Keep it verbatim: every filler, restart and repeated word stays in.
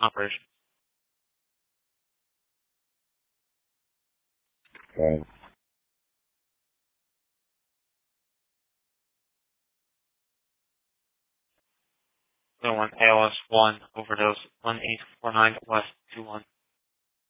operation. Okay. Clear one, A L S one, overdose, one eight four nine West two one.